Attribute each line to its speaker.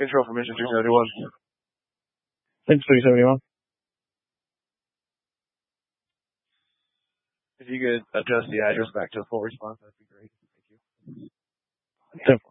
Speaker 1: Control for Mission 371.
Speaker 2: Thanks, 371.
Speaker 1: If you could adjust the address back to a full response, that'd be great. Thank you.
Speaker 2: 10-4.